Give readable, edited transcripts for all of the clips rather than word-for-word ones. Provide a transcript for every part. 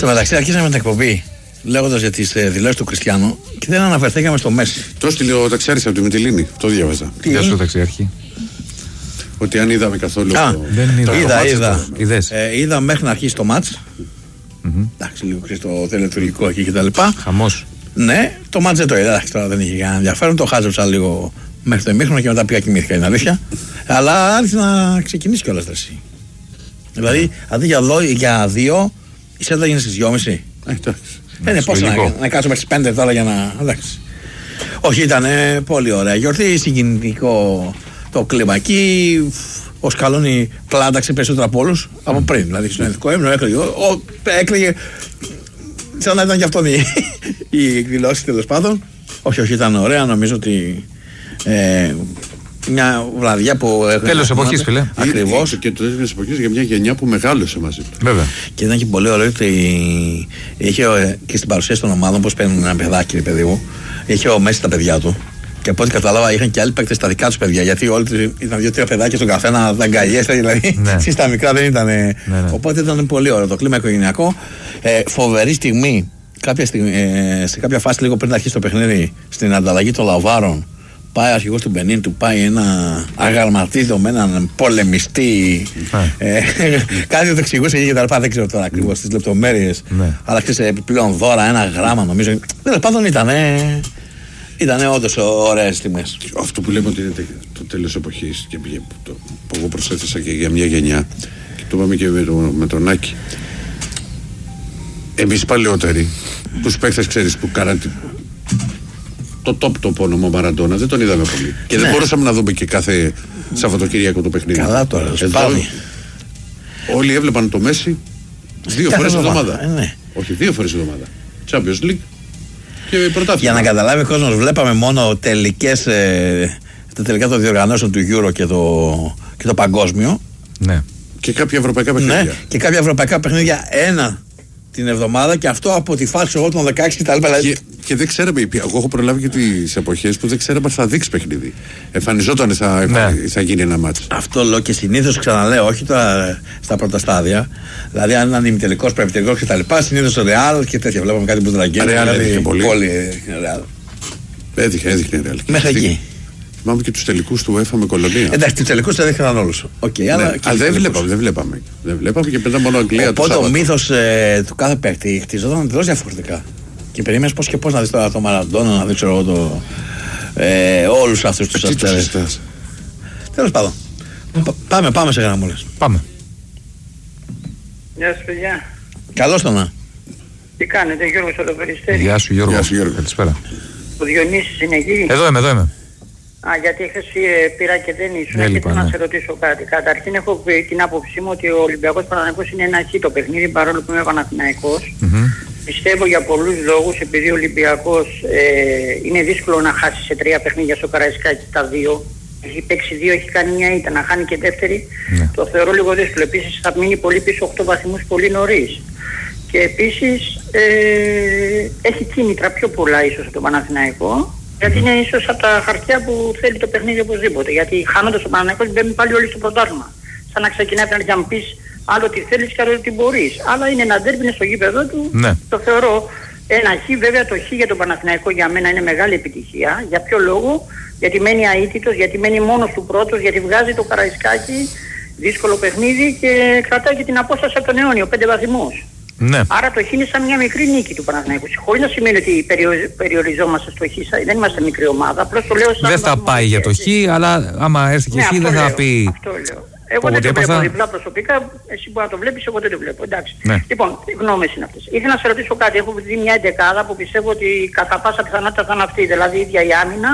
Στο μεταξύ, αρχίσαμε την εκπομπή λέγοντας για τις δηλώσεις του Κριστιανού και δεν αναφερθήκαμε στο Μέση. Το στείλε ο ταξιάρχης από τη Μυτιλήνη. Το διάβαζα. Γεια σου, ταξιάρχη. Ότι αν είδαμε καθόλου. Είδα μέχρι να αρχίσει το μάτς. Εντάξει, λίγο το τελετουργικό εκεί κτλ. Χαμός. Ναι, το μάτς δεν το είδα. Τώρα δεν είχε κανένα ενδιαφέρον. Το χάζεψα λίγο μέχρι το ημίχρονο και μετά πήγα κοιμήθηκα. Είναι αλήθεια. Αλλά άρχισε να ξεκινήσει κιόλας δράση. Δηλαδή, αντί για 2, η σέντα γίνει στις 2.30. Εντάξει. Πώς να κάτσω μέχρι τις 5 τώρα για να. Εντάξει. Όχι, ήταν πολύ ωραία γιορτή, συγκινητικό το κλίμα εκεί. Ο Σκαλόνι πλάνταξε περισσότερα από όλους από πριν. Δηλαδή, στον εθνικό έμεινο έκλαιγε. Σαν να ήταν και αυτόν η εκδηλώση τέλος πάντων. Όχι, ήταν ωραία. Νομίζω ότι μια βραδιά που. Τέλος εποχής, φίλε. Ακριβώς. Και το τέλος εποχής για μια γενιά που μεγάλωσε μαζί του. Βέβαια. Και ήταν και πολύ ωραίο ότι είχε και στην παρουσίαση των ομάδων, πώς παίρνουν ένα παιδάκι, παιδί μου, είχε ο Μέση τα παιδιά του. Και από ό,τι κατάλαβα, είχαν και άλλοι παίκτες τα δικά τους παιδιά. Γιατί όλοι ήταν 2-3 παιδάκια στον καθένα, δαγκαλιές, δηλαδή. Εσείς τα μικρά δεν ήταν. Οπότε ήταν πολύ ωραίο το κλίμα οικογενειακό. Φοβερή στιγμή, σε κάποια φάση λίγο πριν αρχίσει το παιχνίδι, στην ανταλλαγή των λαβάρων. Πάει ο αρχηγός του Μπενίν, του πάει ένα αγαλματίδιο με έναν πολεμιστή. Κάτι το εξηγούσε και τα λοιπά. Δεν ξέρω τώρα ακριβώς τις λεπτομέρειες. Αλλά ξέρεις, επιπλέον δώρα, ένα γράμμα νομίζω. Τέλος πάντων ήταν όντως ωραίες στιγμές. Αυτό που λέμε ότι είναι το τέλος εποχής και που εγώ προσέθεσα και για μια γενιά και το είπαμε και με τον Άκη. Εμείς παλαιότεροι, τους παίκτες ξέρεις που κάναν το top το όνομα Μαραντόνα, δεν τον είδαμε πολύ. Και δεν μπορούσαμε να δούμε και κάθε Σαββατοκύριακο το παιχνίδι. Καλά τώρα, όλοι έβλεπαν το Μέση 2 φορές εβδομάδα. Όχι, 2 φορές εβδομάδα. Champions League και πρωτάθλημα. Για να καταλάβει ο κόσμος, βλέπαμε μόνο τα τελικά των διοργανώσεων του Euro και το παγκόσμιο. Ναι. Και κάποια ευρωπαϊκά παιχνίδια. Ναι, και κάποια ευρωπαϊκά παιχνίδια ένα την εβδομάδα και αυτό από τη φάση εγώ των 16 κτλ. Και δεν ξέραμε, εγώ έχω προλάβει και τις εποχές που δεν ξέραμε αν θα δείξει παιχνίδι. Εμφανιζόταν θα γίνει ένα μάτσο. Αυτό λέω και συνήθως ξαναλέω, όχι τώρα στα πρώτα στάδια. Δηλαδή, αν ήταν ημιτελικός, προημιτελικός κτλ. Συνήθως το Real και τέτοια. Βλέπαμε κάτι που τραγγέλνει. Έδειχνε πολύ. Real. Έδειχνε Real. Μέχρι εκεί. Θυμάμαι και τους τελικούς του UEFA με Κολονία. Εντάξει, τους τελικούς δεν έδειχναν όλους. Αλλά δεν βλέπαμε. Δεν βλέπαμε και μετά μόνο Αγγλία. Οπότε ο μύθος του κάθε παίκτη χτιζόταν εντελώς διαφορετικά. Και περίμενες πώς να δεις τώρα το Μαραντόνα, να δεις εγώ όλους αυτούς τους αστέρες. Τέλος πάντων. Πάμε σε γραμμούλες. Πάμε. Γεια σας παιδιά. Καλώς το να. Τι κάνετε, Γιώργος από το Περιστέρι? Γεια σου Γιώργο. Καλησπέρα. Ο Διονύσης είναι εκεί? Εδώ είμαι. Γιατί χθες πήρα και δεν ήσουν. Και να σε ρωτήσω κάτι. Καταρχήν έχω την άποψή μου ότι ο Ολυμπιακός Παναθηναϊκός είναι ένα χ το παιχνίδι, παρόλο που είμαι Παναθηναϊκός. Πιστεύω για πολλούς λόγους, επειδή ο Ολυμπιακός είναι δύσκολο να χάσει σε 3 παιχνίδια στο Καραϊσκάκι τα 2. Έχει παίξει 2, έχει κάνει μια ήττα, να χάνει και δεύτερη. Το θεωρώ λίγο δύσκολο. Επίσης θα μείνει πολύ πίσω 8 βαθμούς πολύ νωρίς. Και επίσης έχει κίνητρα πιο πολλά ίσως από τον Παναθηναϊκό. Γιατί είναι ίσως από τα χαρτιά που θέλει το παιχνίδι οπωσδήποτε. Γιατί χάνοντας τον Παναθηναϊκό μπαίνουν πάλι όλοι στο πρωτάθλημα. Σαν να ξεκινάει από την αρχή να μου πεις άλλο τι θέλεις και άλλο τι μπορείς. Αλλά είναι ένα ντέρμπι, είναι στο γήπεδο του. Ναι. Το θεωρώ ένα χ. Βέβαια το χ για τον Παναθηναϊκό για μένα είναι μεγάλη επιτυχία. Για ποιο λόγο? Γιατί μένει αίτητος, γιατί μένει μόνος του πρώτος, γιατί βγάζει το Καραϊσκάκι δύσκολο παιχνίδι και κρατάει και την απόσταση από τον αιώνιο, 5 βαθμούς. Ναι. Άρα το χ είναι σαν μια μικρή νίκη του Παναθηναϊκού. Χωρίς να σημαίνει ότι περιοριζόμαστε στο χ, δεν είμαστε μικρή ομάδα. Απλώς το λέω σαν. Δεν θα πάει για το χ, αλλά άμα έρθει και χ δεν θα πει. Αυτό λέω. Εγώ δεν το βλέπω διπλά προσωπικά, εσύ μπορεί να το βλέπεις, εγώ δεν το βλέπω. Εντάξει. Ναι. Λοιπόν, γνώμες είναι αυτές. Ήθελα να σε ρωτήσω κάτι. Έχω δει μια εντεκάδα που πιστεύω ότι κατά πάσα πιθανότητα θα είναι αυτή. Δηλαδή η ίδια η άμυνα,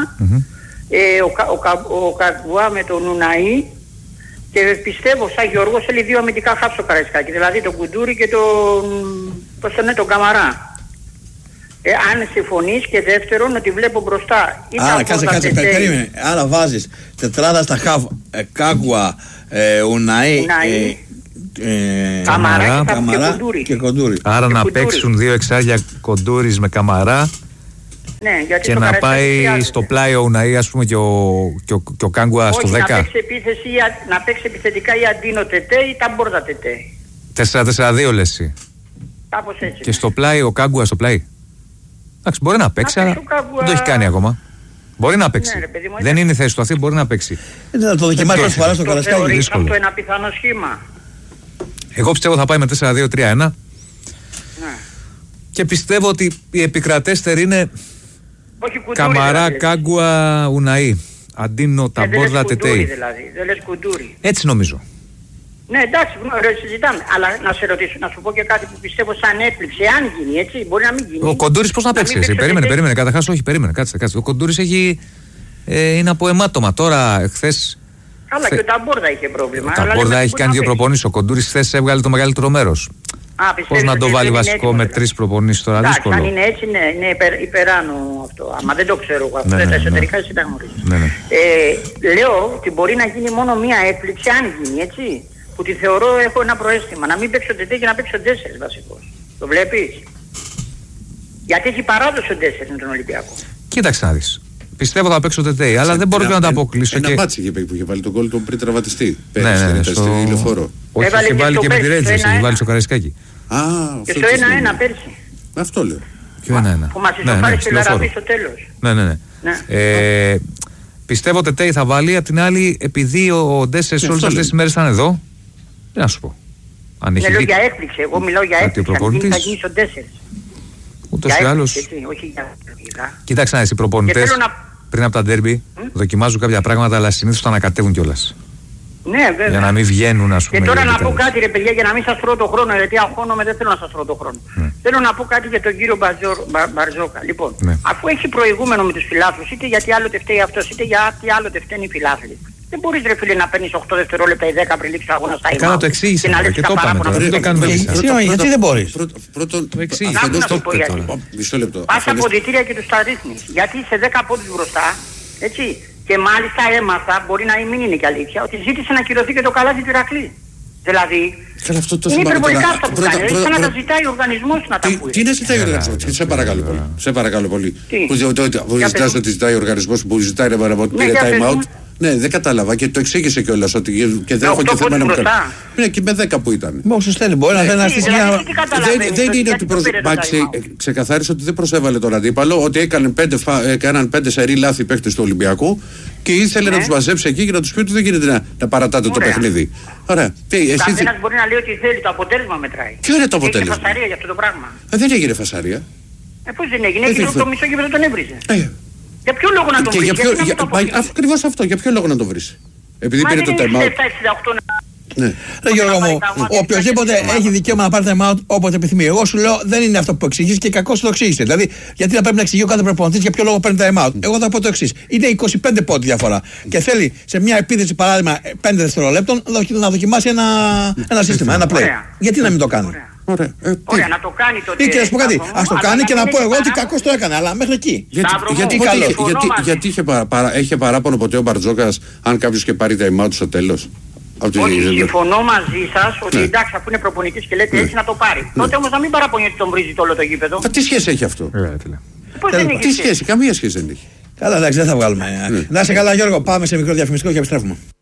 ο Καγκουά με τον Ουναή. Και πιστεύω, σαν Γιώργος, θέλει 2 αμυντικά χαφ στο Καραϊσκάκι. Δηλαδή τον Κουντούρη και τον Καμαρά. Αν συμφωνείς, και δεύτερον, ότι βλέπω μπροστά. Κάτσε, περίμενε. Άρα βάζεις τετράδα στα χαφ, Κάγκουα, Ουναή, Καμαρά και Κοντούρη. Άρα να παίξουν 2 εξάρια Κοντούρης με Καμαρά. Ναι, γιατί και να πάει στο πλάι ο Ουναή, ας πούμε, και ο Κάγκουα στο 10. Να παίξει επιθετικά ή Αντίνο Τετέ ή Ταμπόρδα Τετέ. 4-4-2 λες εσύ. Κάπως έτσι. Και στο πλάι, ο Κάγκουα στο πλάι. Εντάξει, μπορεί να παίξει, αλλά δεν το έχει κάνει ακόμα. Μπορεί να παίξει. Ναι, ρε, παιδί μου, δεν είναι η θέση του αυτή, μπορεί να παίξει. Θα το δοκιμάσει πρώτη φορά στο Καρασκάκι. Θεωρείς αυτό ένα πιθανό σχήμα? Εγώ πιστεύω θα πάει με 4-2-3-1. Ναι. Και πιστεύω ότι οι επικρατέστεροι είναι Καμαρά, δηλαδή. Κάγκουα, Ουναΐ. Αντίνο, Ταμπόρδα, Τετέι. Δηλαδή. Δεν λες κουντούρι. Έτσι νομίζω. Ναι, εντάξει, συζητάμε. Αλλά να σε ρωτήσω, να σου πω και κάτι που πιστεύω σαν έκπληξη. Αν γίνει, έτσι, μπορεί να μην γίνει. Ο Κοντούρης πώς να παίξει, εσύ. Περίμενε. Καταρχάς, όχι, περίμενε. Κάτσε. Ο Κοντούρης είναι από αιμάτωμα. Τώρα, χθες. Καλά, και ο Ταμπόρδα είχε πρόβλημα. Ο Ταμπόρδα έχει κάνει 2 προπονήσεις. Ο Κοντούρης χθες έβγαλε το μεγαλύτερο μέρος. Πώς να το βάλει βασικό με 3 προπονήσεις τώρα, δύσκολο. Αν είναι έτσι, ναι, είναι υπεράνω αυτό. Άμα δεν το ξέρω εγώ αυτό, τα εσωτερικά εσύ τα γνωρίζεις. Λέω ότι μπορεί να γίνει μόνο μία έκπληξη, αν γίνει, έτσι. Που τη θεωρώ, έχω ένα προαίσθημα. Να μην παίξω Τετέ και να παίξω 4 βασικός. Το βλέπεις? Γιατί έχει παράδοση ο 4 με τον Ολυμπιακό. Κοίταξε να δεις. Πιστεύω θα παίξω Τετέι, αλλά δεν μπορώ να τα αποκλείσω. Ένα μάτσι είχε που είχε βάλει τον γκολ τον πριν τραυματιστεί. Ναι, στο Ηλεφόρο. Όχι, είχε βάλει και με τη Ρέτζη, είχε βάλει στο Καραϊσκάκι. Και στο 1-1 πέρσι. Αυτό λέω. Και 1-1. Που μας ισοφάρισε η Λαραβή στο τέλος. Ναι. Πιστεύω Τετέι θα βάλει, απ' την άλλη, επειδή ο Ντέσσερ όλες αυτές τις μέρες ήταν εδώ, τι να σου πω. Μιλάω για έκπληξη, εγώ μιλάω για έκπληξη, θα γίνει στο 4. Ούτως ή άλλως. Κοίταξε να είσαι, οι προπονητές πριν από τα ντέρμπι δοκιμάζουν κάποια πράγματα, αλλά συνήθως τα ανακατεύουν κιόλας. Ναι, βέβαια. Για να μην βγαίνουν, ας πούμε. Και τώρα να πω κάτι, ρε παιδιά, για να μην σας τρώω το χρόνο, γιατί αγχώνομαι, δεν θέλω να σας τρώω το χρόνο. Θέλω να πω κάτι για τον κύριο Μπαρζόκα. Λοιπόν, αφού έχει προηγούμενο με τους φιλάθλους, είτε γιατί άλλοτε φταίει αυτός, είτε γιατί άλλοτε φταίνει οι φιλάθλοι. Δεν μπορείς, ρε φίλε, να παίρνεις 8 δευτερόλεπτα ή 10 πριν λήξει ο αγώνας στα ημέρα. Καλά, το εξήγησε και το είπαμε τώρα. Δεν το κάνουμε εμείς. Γιατί δεν μπορείς? Πρώτον, το εξήγησε. Μισό λεπτό. Πας από διτήρια και τους τα ρίχνεις. Γιατί είσαι 10 πόντους μπροστά, έτσι. Και μάλιστα έμαθα, μπορεί να μην είναι και αλήθεια, ότι ζήτησε να κυρωθεί και το καλάθι του Ηρακλή. Δηλαδή, είναι υπερβολικά αυτά που κάνει. Δηλαδή, σαν να τα ζητάει ο οργανισμός να τα πει. Τι να ζητάει ο οργανισμός? Σε παρακαλώ πολύ. Που ζητάς ότι ζητάει ο οργανισμός που ζητάει να πήρε time out. Ναι, δεν κατάλαβα και το εξήγησε κιόλας ότι και δεν έχω και θέμα να μου κάνει. Ναι, και με 10 που ήταν. Μόσους θέλει, μπορεί να θέλει να στήσει μια. Δεν είναι ότι ξεκαθάρισε ότι δεν προσέβαλε τον αντίπαλο, ότι έκαναν 5 σερί λάθη παίκτες του Ολυμπιακού και ήθελε να τους μαζέψει εκεί και να τους πει ότι δεν γίνεται να παρατάτε το παιχνίδι. Ωραία. Καθένας μπορεί να λέει ότι θέλει, το αποτέλεσμα μετράει. Ποιο είναι το αποτέλεσμα? Έγινε φασαρία για αυτό το πράγμα. Δεν έγινε φασαρία. Πώς δεν έγινε? Έγινε το μισό γήπεδο τον έβριζε. Για ποιο λόγο να τον βρει? Ακριβώς αυτό, για ποιο λόγο να τον βρει? Επειδή πήρε το time out. Ναι. Γιώργο μου, οποιοδήποτε έχει δικαίωμα να πάρει time out όποτε επιθυμεί. Εγώ σου λέω δεν είναι αυτό που εξηγείς και κακώς το εξήγησε. Δηλαδή, γιατί να πρέπει να εξηγεί ο κάθε προπονητής για ποιο λόγο παίρνει time out. Εγώ θα πω το εξής. Είναι 25 πόντοι διαφορά και θέλει σε μια επίθεση παράδειγμα 5 δευτερολέπτων να δοκιμάσει ένα σύστημα, ένα play. Γιατί να μην το κάνει? Ωραία, να το κάνει τότε. Ή και να σου πω κάτι, ας το κάνει και να πω εγώ ότι κακώς το έκανε, αλλά μέχρι εκεί. Γιατί είχε παράπονο ποτέ ο Μπαρτζόκας αν κάποιος και πάρει time out στο τέλος? Όχι, συμφωνώ μαζί σας ότι εντάξει, αφού είναι προπονητής και λέτε έτσι να το πάρει. Τότε όμως να μην παραπονιέται ότι τον βρίζει το όλο το γήπεδο. Τι σχέση έχει αυτό? Τι σχέση, καμία σχέση δεν έχει. Καλά, εντάξει, δεν θα βγάλουμε. Να είσαι καλά, Γιώργο, πάμε σε μικρό διαφημιστικό και επιστρέφουμε.